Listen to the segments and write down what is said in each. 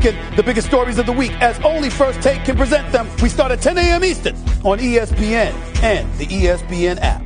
The biggest stories of the week, as only First Take can present them. We start at 10 a.m. Eastern on ESPN and the ESPN app.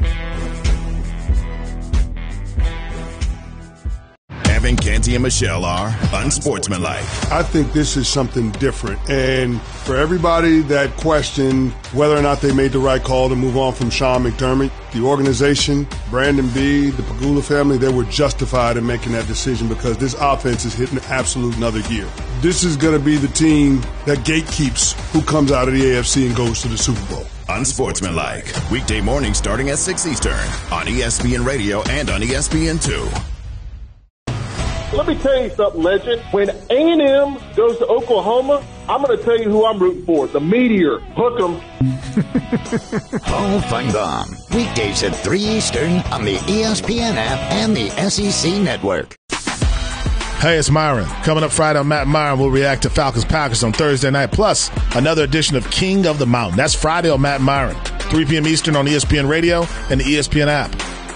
Evan, Canty, and Michelle are unsportsmanlike. I think this is something different. And for everybody that questioned whether or not they made the right call to move on from Sean McDermott, the organization, Brandon B., the Pagula family, they were justified in making that decision because this offense is hitting absolute another gear. This is going to be the team that gatekeeps who comes out of the AFC and goes to the Super Bowl. Unsportsmanlike. Weekday morning starting at 6 Eastern on ESPN Radio and on ESPN2. Let me tell you something, Legend. When A&M goes to Oklahoma, I'm going to tell you who I'm rooting for. The Meteor. Hook 'em. Hall Feinbaum. Weekdays at 3 Eastern on the ESPN app and the SEC Network. Hey, it's Myron. Coming up Friday on Matt Myron, we'll react to Falcons-Packers on Thursday night, plus another edition of King of the Mountain. That's Friday on Matt Myron, 3 p.m. Eastern on ESPN Radio and the ESPN app.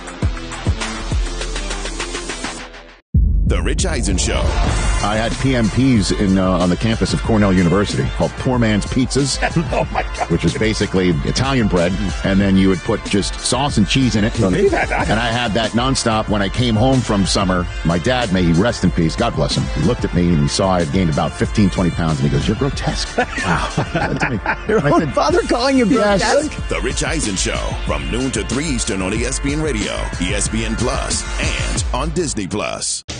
The Rich Eisen Show. I had PMPs on the campus of Cornell University called Poor Man's Pizzas. Oh, my God. Which is basically Italian bread, and then you would put just sauce and cheese in it. And I had that nonstop when I came home from summer. My dad, may he rest in peace, God bless him, he looked at me and he saw I had gained about 15, 20 pounds, and he goes, "You're grotesque." Wow. Your own father calling you grotesque? Yes. The Rich Eisen Show from noon to 3 Eastern on ESPN Radio, ESPN Plus, and on Disney Plus.